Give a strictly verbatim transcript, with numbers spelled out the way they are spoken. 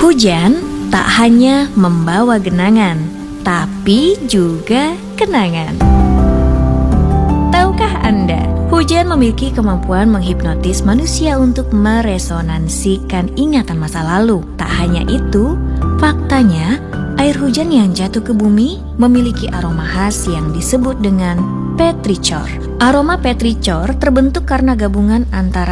Hujan tak hanya membawa genangan, tapi juga kenangan. Tahukah Anda, hujan memiliki kemampuan menghipnotis manusia untuk meresonansikan ingatan masa lalu. Tak hanya itu, faktanya air hujan yang jatuh ke bumi memiliki aroma khas yang disebut dengan petrichor. Aroma petrichor terbentuk karena gabungan antara